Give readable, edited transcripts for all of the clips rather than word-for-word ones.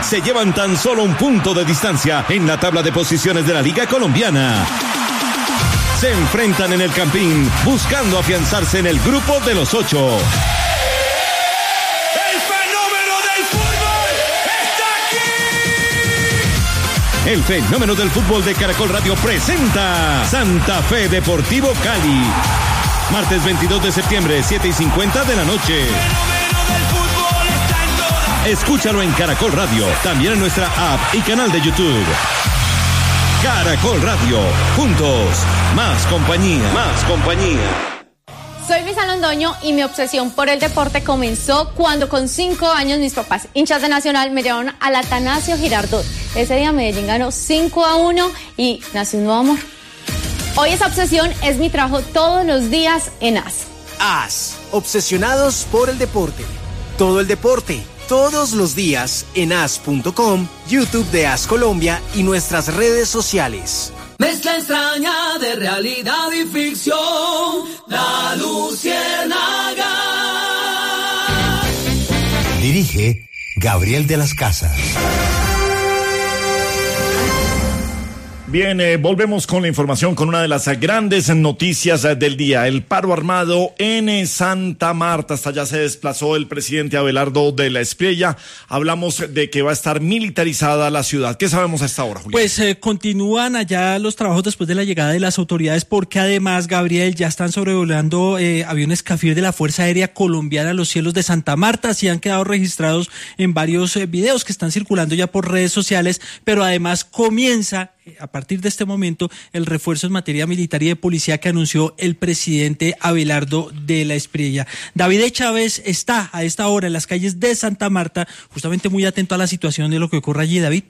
se llevan tan solo un punto de distancia en la tabla de posiciones de la Liga Colombiana. Se enfrentan en el Campín, buscando afianzarse en el grupo de los 8. ¡El fenómeno del fútbol está aquí! El fenómeno del fútbol de Caracol Radio presenta Santa Fe Deportivo Cali. Martes 22 de septiembre, 7:50 de la noche. ¡El fenómeno del fútbol está en todas! Escúchalo en Caracol Radio, también en nuestra app y canal de YouTube. Caracol Radio, juntos, más compañía, más compañía. Soy Luisa Londoño y mi obsesión por el deporte comenzó cuando con 5 años mis papás, hinchas de Nacional, me llevaron al Atanasio Girardot. Ese día Medellín ganó 5-1 y nació un nuevo amor. Hoy esa obsesión es mi trabajo todos los días en AS. AS, obsesionados por el deporte. Todo el deporte, todos los días en as.com, YouTube de AS Colombia y nuestras redes sociales. Mezcla extraña de realidad y ficción, La Luciérnaga. Dirige Gabriel de las Casas. Bien, volvemos con la información, con una de las grandes noticias del día. El paro armado en Santa Marta. Hasta allá se desplazó el presidente Abelardo de la Espriella. Hablamos de que va a estar militarizada la ciudad. ¿Qué sabemos a esta hora, Julián? Pues continúan allá los trabajos después de la llegada de las autoridades, porque además, Gabriel, ya están sobrevolando aviones Cafir de la Fuerza Aérea Colombiana los cielos de Santa Marta. Así han quedado registrados en varios videos que están circulando ya por redes sociales, pero además comienza a partir de este momento el refuerzo en materia militar y de policía que anunció el presidente Abelardo de la Espriella. David Chávez está a esta hora en las calles de Santa Marta, justamente muy atento a la situación de lo que ocurre allí, David.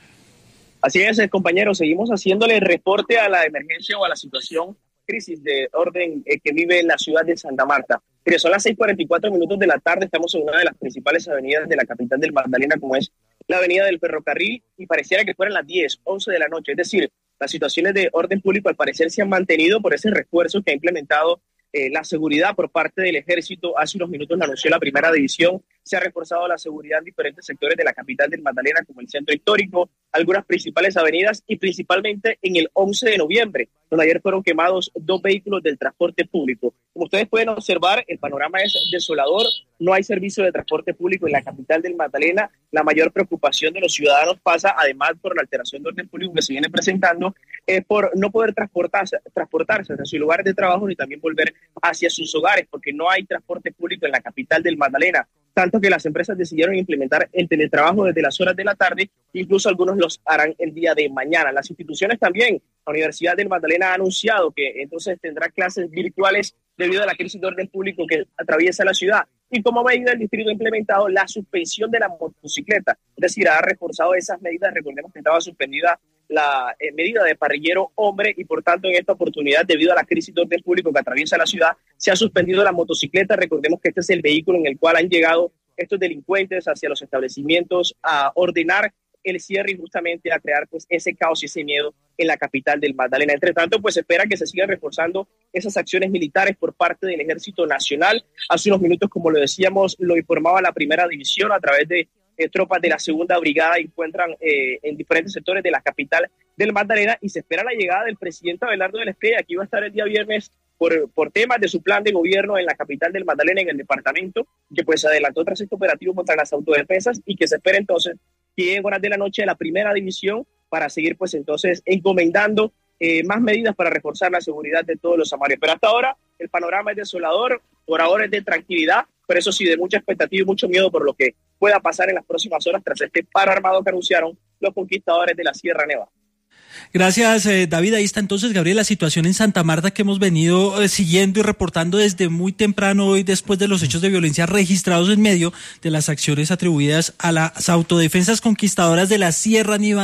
Así es, compañero, seguimos haciéndole reporte a la emergencia o a la situación crisis de orden que vive en la ciudad de Santa Marta. Pero son las 6:44 de la tarde, estamos en una de las principales avenidas de la capital del Magdalena, como es la avenida del Ferrocarril, y pareciera que fueran las 10, 11 de la noche. Es decir, las situaciones de orden público al parecer se han mantenido por ese refuerzo que ha implementado la seguridad por parte del ejército. Hace unos minutos la anunció la primera división. Se ha reforzado la seguridad en diferentes sectores de la capital del Magdalena, como el centro histórico, algunas principales avenidas y principalmente en el 11 de noviembre, donde ayer fueron quemados 2 vehículos del transporte público. Como ustedes pueden observar, el panorama es desolador. No hay servicio de transporte público en la capital del Magdalena. La mayor preocupación de los ciudadanos pasa, además por la alteración de orden público que se viene presentando, por no poder transportarse hacia su lugar de trabajo ni también volver hacia sus hogares, porque no hay transporte público en la capital del Magdalena. Tanto que las empresas decidieron implementar el teletrabajo desde las horas de la tarde, incluso algunos los harán el día de mañana. Las instituciones también, la Universidad del Magdalena ha anunciado que entonces tendrá clases virtuales debido a la crisis de orden público que atraviesa la ciudad. Y como medida, el distrito ha implementado la suspensión de la motocicleta, es decir, ha reforzado esas medidas. Recordemos que estaba suspendida la medida de parrillero hombre y por tanto en esta oportunidad, debido a la crisis de orden público que atraviesa la ciudad, se ha suspendido la motocicleta. Recordemos que este es el vehículo en el cual han llegado estos delincuentes hacia los establecimientos a ordenar el cierre y justamente a crear pues ese caos y ese miedo en la capital del Magdalena. Entre tanto, pues espera que se sigan reforzando esas acciones militares por parte del Ejército Nacional. Hace unos minutos, como lo decíamos, lo informaba la primera división a través de tropas de la segunda brigada, encuentran en diferentes sectores de la capital del Magdalena, y se espera la llegada del presidente Abelardo de la Espriella. Aquí va a estar el día viernes por temas de su plan de gobierno en la capital del Magdalena, en el departamento, que pues adelantó tras este operativo contra las autodefensas, y que se espera entonces que en horas de la noche la primera división para seguir pues entonces encomendando más medidas para reforzar la seguridad de todos los amarios. Pero hasta ahora el panorama es desolador, por ahora es de tranquilidad, pero eso sí, de mucha expectativa y mucho miedo por lo que pueda pasar en las próximas horas tras este paro armado que anunciaron los conquistadores de la Sierra Nevada. Gracias, David. Ahí está entonces, Gabriel, la situación en Santa Marta que hemos venido siguiendo y reportando desde muy temprano hoy, después de los hechos de violencia registrados en medio de las acciones atribuidas a las autodefensas conquistadoras de la Sierra Nevada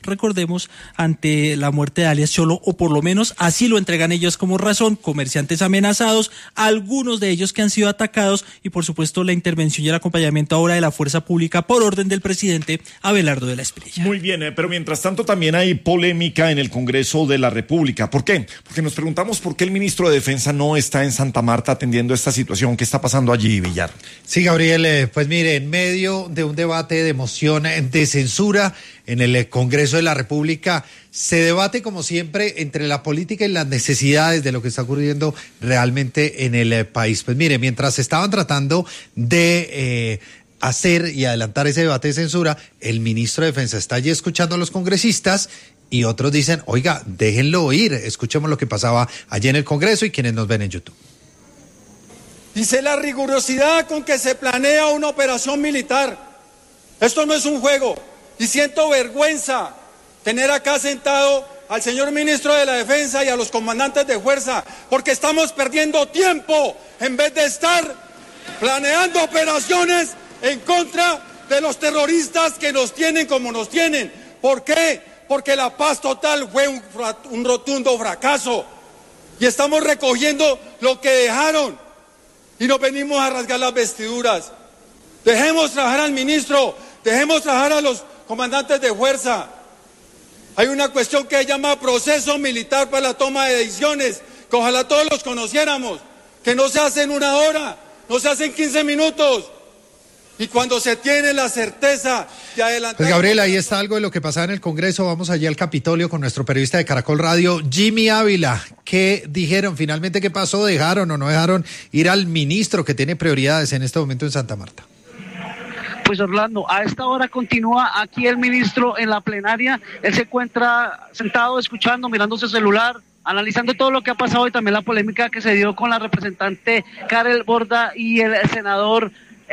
recordemos, ante la muerte de alias Cholo, o por lo menos así lo entregan ellos como razón, comerciantes amenazados, algunos de ellos que han sido atacados y por supuesto la intervención y el acompañamiento ahora de la fuerza pública por orden del presidente Abelardo de la Espriella. Muy bien, pero mientras tanto también hay polémica en el Congreso de la República. ¿Por qué? Porque nos preguntamos por qué el ministro de Defensa no está en Santa Marta atendiendo esta situación. ¿Qué está pasando allí, Villar? Sí, Gabriel, pues mire, en medio de un debate de moción de censura en el Congreso de la República, se debate como siempre entre la política y las necesidades de lo que está ocurriendo realmente en el país. Pues mire, mientras estaban tratando de hacer y adelantar ese debate de censura, el ministro de Defensa está allí escuchando a los congresistas y otros dicen, oiga, déjenlo oír, escuchemos lo que pasaba allí en el Congreso y quienes nos ven en YouTube. Dice la rigurosidad con que se planea una operación militar. Esto no es un juego. Y siento vergüenza tener acá sentado al señor ministro de la Defensa y a los comandantes de fuerza, porque estamos perdiendo tiempo en vez de estar planeando operaciones en contra de los terroristas que nos tienen como nos tienen. ¿Por qué? Porque la paz total fue un rotundo fracaso. Y estamos recogiendo lo que dejaron. Y nos venimos a rasgar las vestiduras. Dejemos trabajar al ministro, dejemos trabajar a los comandantes de fuerza. Hay una cuestión que se llama proceso militar para la toma de decisiones, que ojalá todos los conociéramos, que no se hace en una hora, no se hace en 15 minutos. Y cuando se tiene la certeza de adelantar... Pues Gabriel, ahí está algo de lo que pasaba en el Congreso. Vamos allí al Capitolio con nuestro periodista de Caracol Radio, Jimmy Ávila. ¿Qué dijeron? Finalmente, ¿qué pasó? ¿Dejaron o no dejaron ir al ministro que tiene prioridades en este momento en Santa Marta? Pues Orlando, a esta hora continúa aquí el ministro en la plenaria. Él se encuentra sentado escuchando, mirando su celular, analizando todo lo que ha pasado y también la polémica que se dio con la representante Karel Borda y el senador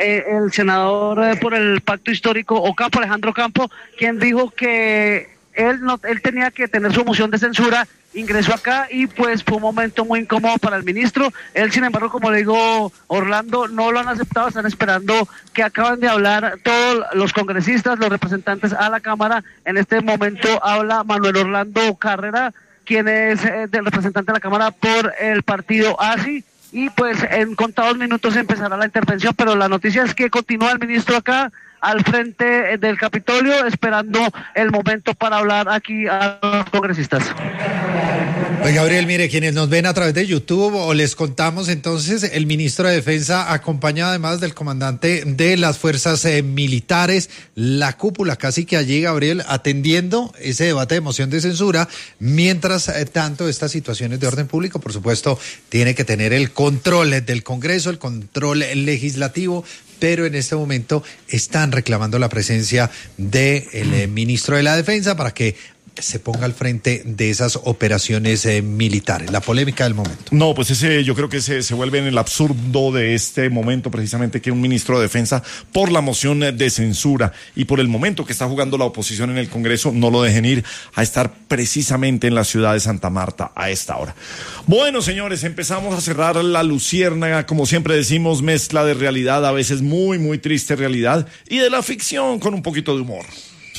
por el pacto histórico Ocampo, Alejandro Campo, quien dijo que él tenía que tener su moción de censura. Ingresó acá y pues fue un momento muy incómodo para el ministro. Él, sin embargo, como le digo, Orlando, no lo han aceptado, están esperando que acaban de hablar todos los congresistas, los representantes a la Cámara. En este momento habla Manuel Orlando Carrera, quien es el representante de la Cámara por el partido ASI. Y pues en contados minutos empezará la intervención, pero la noticia es que continúa el ministro acá al frente del Capitolio esperando el momento para hablar aquí a los congresistas. Pues Gabriel, mire, quienes nos ven a través de YouTube o les contamos entonces, el ministro de Defensa acompañado además del comandante de las fuerzas militares, la cúpula casi que allí, Gabriel, atendiendo ese debate de moción de censura, mientras tanto estas situaciones de orden público, por supuesto, tiene que tener el control del Congreso, el control legislativo, pero en este momento están reclamando la presencia del ministro de la Defensa para que se ponga al frente de esas operaciones militares, la polémica del momento. No, pues yo creo que se vuelve en el absurdo de este momento, precisamente, que un ministro de Defensa, por la moción de censura y por el momento que está jugando la oposición en el Congreso, no lo dejen ir a estar precisamente en la ciudad de Santa Marta a esta hora. Bueno, señores, empezamos a cerrar la luciérnaga, como siempre decimos, mezcla de realidad, a veces muy, muy triste realidad, y de la ficción con un poquito de humor.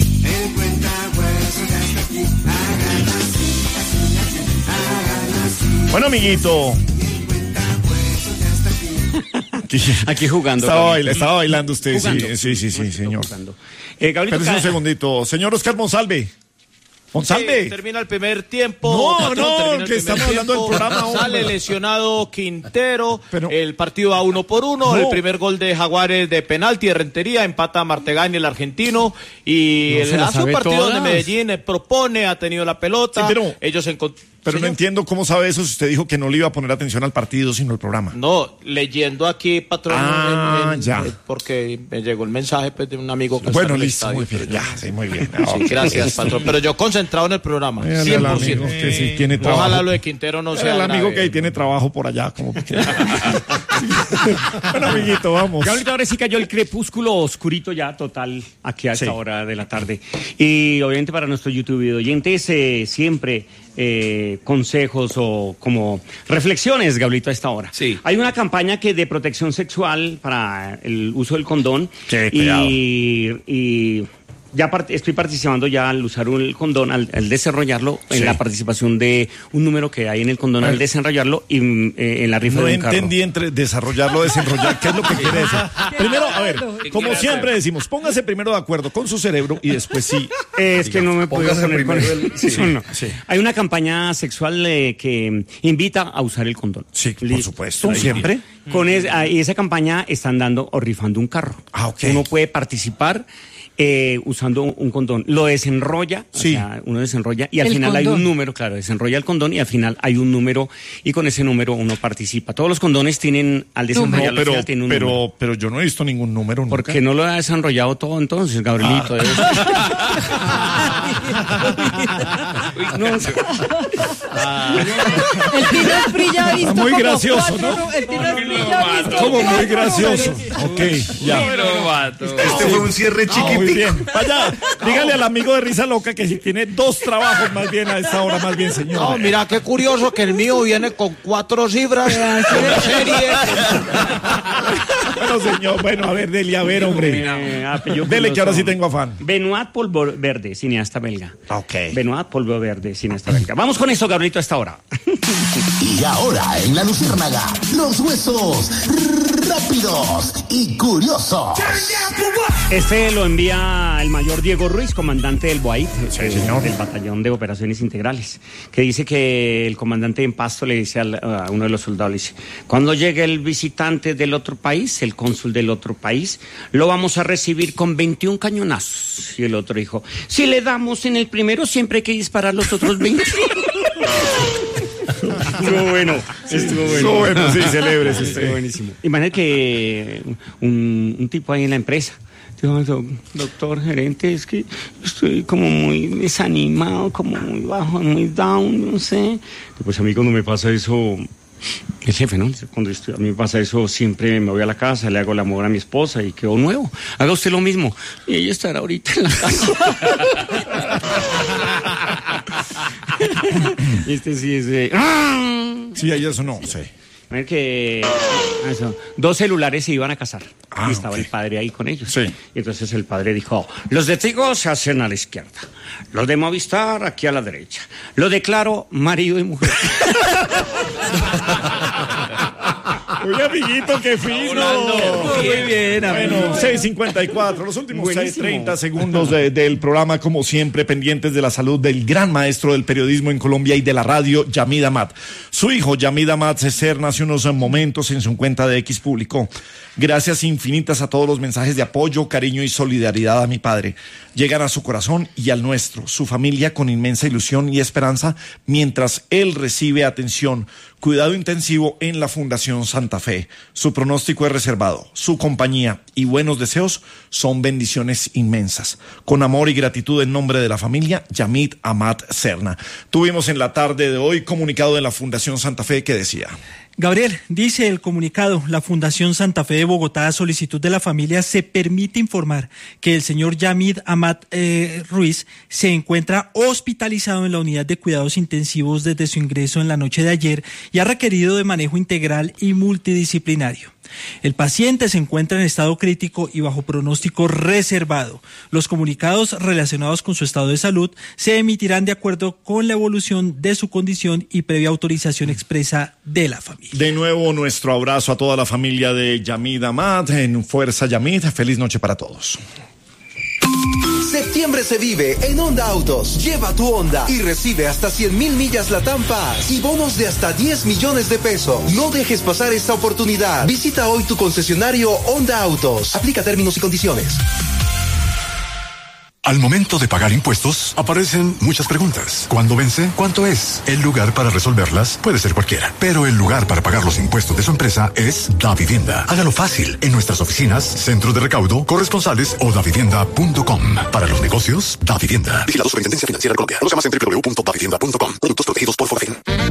Bueno, amiguito. Aquí jugando. Estaba bailando usted, jugando. Sí, señor. Espérese un segundito. Señor Oscar Monsalve. Monsalve. Sí, termina el primer tiempo. No, que estamos hablando del programa. Sale lesionado Quintero. Pero, el partido va 1-1. El primer gol de Jaguares de penalti de Rentería. Empata Martegani, el argentino. Y hace un partido donde Medellín propone, ha tenido la pelota. Sí, ellos Pero no entiendo cómo sabe eso si usted dijo que no le iba a poner atención al partido, sino al programa. No, leyendo aquí, patrón, ya. Porque me llegó el mensaje pues, de un amigo que está en el estadio. Muy bien, muy bien. Sí, gracias, patrón. Pero yo concentrado en el programa, 100%. Que sí tiene trabajo. Ojalá lo de Quintero no sea el amigo grave. Que ahí tiene trabajo por allá. Como que... Bueno, amiguito, vamos. Ya ahorita sí cayó el crepúsculo oscurito ya total aquí a esta hora de la tarde. Y obviamente para nuestros YouTube oyentes siempre... consejos o como reflexiones, Gablito, a esta hora. Sí. Hay una campaña de protección sexual para el uso del condón y estoy participando ya al usar el condón, al desarrollarlo, en la participación de un número que hay en el condón al desarrollarlo y en la rifa de un carro. No entendí entre desarrollarlo, desenrollar, ¿qué es lo que quiere decir? Primero, a ver, como siempre decimos, póngase primero de acuerdo con su cerebro y después sí. Es que no me puedo poner con no. Sí. Hay una campaña sexual que invita a usar el condón. Sí, por supuesto. Siempre. Y esa campaña están dando o rifando un carro. Uno puede participar usando un condón. Lo desenrolla, o sea, uno desenrolla y al final condón. Hay un número, desenrolla el condón y al final hay un número y con ese número uno participa. Todos los condones tienen al desenrollarlo tienen un número. Pero yo no he visto ningún número nunca. ¿Por qué no lo ha desenrollado todo entonces, Gabrielito? El Tino Esprilla ha visto muy como gracioso, ¿no? El Tino Esprilla ha visto como muy gracioso. Ok, ya. Este fue un cierre chiquitito. Muy bien. Vaya, dígale al amigo de Risa Loca que si tiene 2 trabajos más bien a esta hora, más bien, señor. No, mira qué curioso que el mío viene con 4 cifras. Una serie. Bueno, señor, a ver, dele, a ver, hombre. Dele que ahora sí tengo afán. Benoit Poelvoorde, cineasta belga. Ok. Benoit Poelvoorde, cineasta belga. Vamos con eso, Gabrielito, a esta hora. Y ahora en La Luciérnaga, los huesos rápidos y curiosos. Este lo envía el mayor Diego Ruiz, comandante del BOAIT, del Batallón de Operaciones Integrales, que dice que el comandante en Pasto le dice a uno de los soldados, le dice, cuando llegue el visitante del otro país, el cónsul del otro país, lo vamos a recibir con 21 cañonazos. Y el otro dijo, si le damos en el primero, siempre hay que disparar los otros 20. Estuvo bueno. Sí, celebres. Estuvo buenísimo. Imagínate que un tipo ahí en la empresa dijo, doctor, gerente, es que estoy como muy desanimado, como muy bajo, muy down, no sé. Pues a mí cuando me pasa eso, el jefe, ¿no? Cuando a mí me pasa eso, siempre me voy a la casa, le hago el amor a mi esposa y quedo nuevo. Haga usted lo mismo. Y ella estará ahorita en la casa. Sí es de... Sí, ahí eso no, sí. A ver que 2 celulares se iban a casar. Y estaba el padre ahí con ellos. Sí. Y entonces el padre dijo, los de Tigo se hacen a la izquierda, los de Movistar aquí a la derecha. Lo declaro marido y mujer. Uy, amiguito, qué fino. Muy bien, amigo. Bueno, 6:54, los últimos 30 segundos del programa, como siempre, pendientes de la salud del gran maestro del periodismo en Colombia y de la radio, Yamid Amad. Su hijo, Yamid Amad Cerna, hace unos momentos en su cuenta de X publicó: gracias infinitas a todos los mensajes de apoyo, cariño y solidaridad a mi padre. Llegan a su corazón y al nuestro, su familia, con inmensa ilusión y esperanza, mientras él recibe atención, cuidado intensivo en la Fundación Santa Fe. Su pronóstico es reservado. Su compañía y buenos deseos son bendiciones inmensas. Con amor y gratitud en nombre de la familia, Yamid Amad Cerna. Tuvimos en la tarde de hoy comunicado de la Fundación Santa Fe que decía: Gabriel, dice el comunicado, la Fundación Santa Fe de Bogotá, a solicitud de la familia, se permite informar que el señor Yamid Amad Ruiz se encuentra hospitalizado en la unidad de cuidados intensivos desde su ingreso en la noche de ayer y ha requerido de manejo integral y multidisciplinario. El paciente se encuentra en estado crítico y bajo pronóstico reservado. Los comunicados relacionados con su estado de salud se emitirán de acuerdo con la evolución de su condición y previa autorización expresa de la familia. De nuevo, nuestro abrazo a toda la familia de Yamid Amad. En Fuerza Yamid, feliz noche para todos. Septiembre se vive en Honda Autos. Lleva tu Honda y recibe hasta 100,000 millas Latam Pass y bonos de hasta 10 millones de pesos. No dejes pasar esta oportunidad. Visita hoy tu concesionario Honda Autos. Aplica términos y condiciones. Al momento de pagar impuestos, aparecen muchas preguntas. ¿Cuándo vence? ¿Cuánto es? El lugar para resolverlas puede ser cualquiera, pero el lugar para pagar los impuestos de su empresa es Davivienda. Hágalo fácil en nuestras oficinas, centros de recaudo, corresponsales o davivienda.com. Para los negocios, Davivienda. Vigilado Superintendencia Financiera de Colombia. Conoce más en www.davivienda.com. Productos protegidos por Forfin.